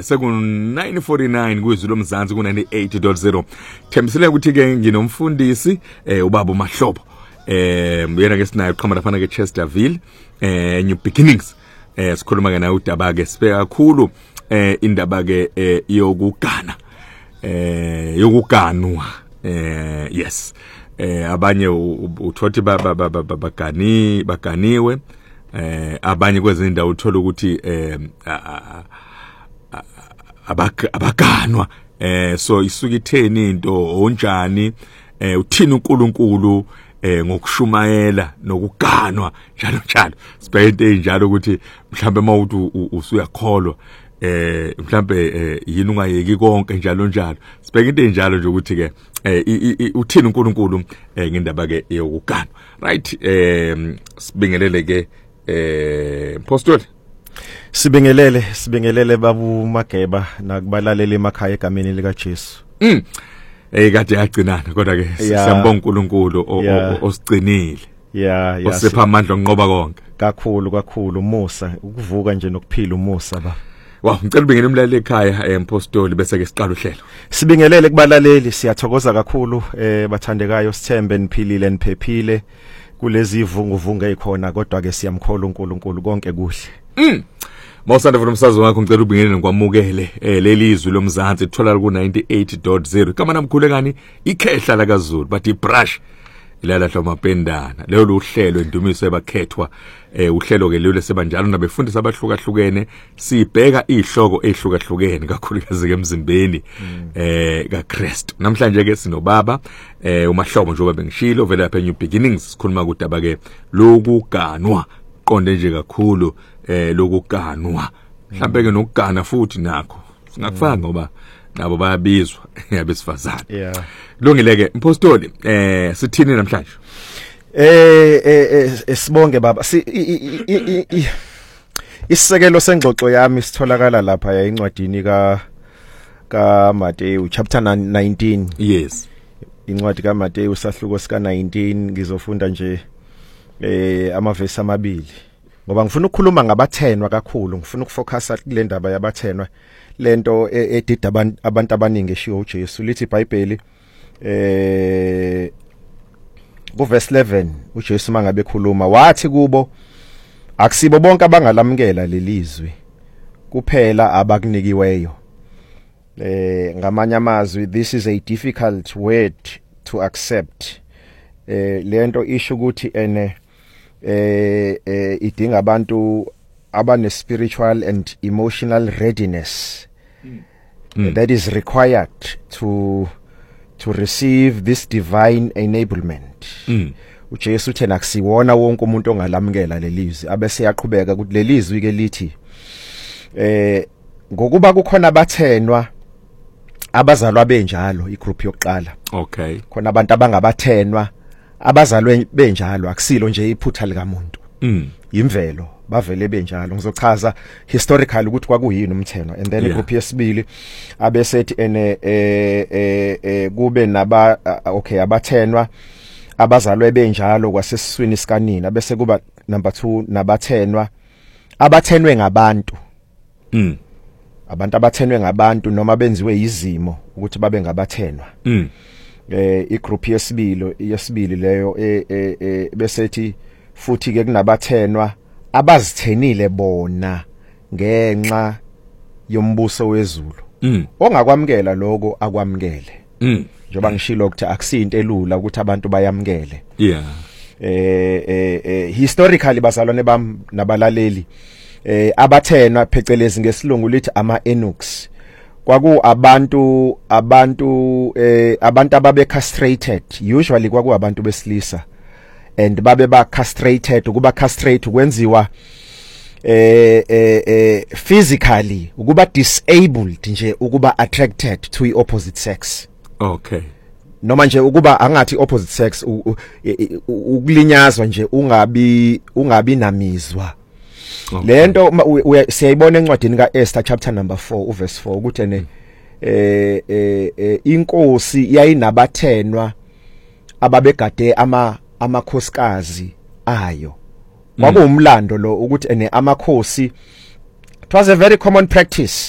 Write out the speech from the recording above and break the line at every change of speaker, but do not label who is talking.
seku 9:49 kwiZulu Mzansi ku 98.0. Thembisile ukuthi ke nginomfundisi ubaba uMahlobo. Yena ke sinayo uqhamuka lapha ke Chesterville New Beginnings. Sikhuluma ke naye udaba ke sibe kakhulu indaba ke yokugana. Yokuganwa. Yes. Abanye uthothi baganiwe abanye kwezinye indawo uthola ukuthi abaganwa so isuka itheni into onjani uthini uNkulunkulu ngokushumayela nokuganwa njalo sibheke into enjalo ukuthi mhlambe mawuthi usuyakholwa mhlambe yini ungayeki konke njalo sibheke into enjalo nje ukuthi ke uthini uNkulunkulu ngendaba ke yokuganwa right sibingelele ke Apostoli
sibingelele babu Mageba nakubalaleli emakhaya egameni lika Jesu
kade yagcinana kodwa ke siyambonga uNkulunkulu osigcinile osipha amandla onqoba konke
kakhulu umusa ukuvuka nje nokuphila umusa ba
ngicela ubingele umlaleli ekhaya Apostoli bese ke siqala uhlelo
sibingelele kubalaleli siyathokoza kakhulu bathandekayo sithembe niphilile niphephile kulezi ivunguvungu ezikhona kodwa ke siyamkhola uNkulunkulu konke kuhle
Mawusanda vula umsazo wakho ngicela ubingele nokwamukele leli izwi lomzansi lithola ku 98.0 kama namkhulekani ikhehla la kaZulu bathi brush ilala hlomapendana lelo uhlelo endumiso ebakhethwa uhlelo ke lelo sebanjalo nabefundisa abahlukahlukene sibheka izihloko ezihlukahlukene kakhulukazi ke emzimbeni kaKristu namhlanje ke sinobaba uMahlobo njengoba bengishilo vela lapha New Beginnings sikhuluma kudaba ke lokuganwa qonde nje kakhulu lokuganwa mhlambe ke nokugana futhi nakho singakufaka ngoba nabo bayabizwa abesifazane kulungile ke Apostoli sithini namhlanje
sibonge baba isisekelo sengxoxo yami sitholakala lapha encwadini ka Mateyu chapter 19
yes
incwadi ka Mateyu sahluko sika 19 ngizofunda nje amavesi amabili ngoba ngifuna ukukhuluma ngabathenwa kakhulu ngifuna ukufocusa kule ndaba yabathenwa lento edida abantu abaningi eshiwo uJesu lithi iBhayibheli ku verse 11 uJesu mangabe ekhuluma wathi kubo akusibo bonke abangalamukela lelizwi kuphela abakunikiweyo ngamanye amazwi this is a difficult word to accept lento isho ukuthi idinga abantu abane spiritual and emotional readiness that is required to receive this divine enablement. uJesu uthena akusiwona wonke umuntu ongalamukela lelizwi abese yaqhubeka ukuthi lelizwi ke lithi ngokuba kukhona abathenwa abazalwa benjalo igroup yokuqala
okay
khona abantu abangabathenwa abazalwe benjalo akusilo nje iphutha lika muntu imvelo bavele benjalo ngizochaza historically ukuthi kwakuyini umthenwa and then igroup yesibili abesethi kube naba okay abathenwa abazalwe benjalo kwasesiswini sikanina bese kuba number 2 nabathenwa abathenwe ngabantu abantu abathenwe ngabantu noma benziwe izimo ukuthi babe ngabathenwa igroup yesibili leyo besethi futhi ke kunabathenwa abazithenile bona ngenxa yombuso wezulu ongakwamukela lokho akwamukele njoba ngishilo ukuthi akusinto elula ukuthi abantu bayamukele historically bazalwane bam nabalaleli abathenwa phecelezi ngesilungu lithi ama-eunuchs kwaku abantu ababe castrated usually kwaku abantu besilisa and babe ba castrated ukuba castrate ukwenziwa physically ukuba disabled nje ukuba attracted to the opposite sex
okay
noma nje ukuba angathi opposite sex ukulinyazwa nje ungabi namizwa lento siyayibona encwadini kaEsther chapter number 4 uverse 4 ukuthi inkosi yayinabathenwa ababegade amakhosikazi ayo kwakuwumlando lo ukuthi amakhosi it was a very common practice